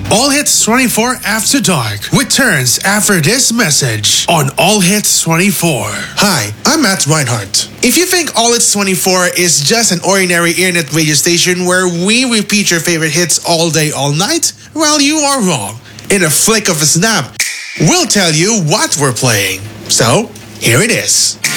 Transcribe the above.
All Hits 24 After Dark returns after this message on All Hits 24. Hi, I'm Matt Reinhardt. If you think All Hits 24 is just an ordinary internet radio station where we repeat your favorite hits all day, all night, well, you are wrong. In a flick of a snap, we'll tell you what we're playing. So, here it is.